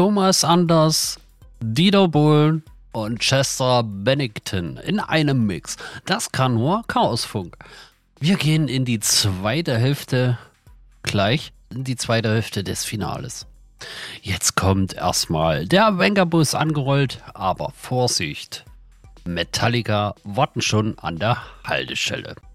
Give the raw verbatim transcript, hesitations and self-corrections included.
Thomas Anders, Dieter Bohlen und Chester Bennington in einem Mix. Das kann nur Chaosfunk. Wir gehen in die zweite Hälfte, gleich in die zweite Hälfte des Finales. Jetzt kommt erstmal der Venga-Bus angerollt, aber Vorsicht, Metallica warten schon an der Haltestelle.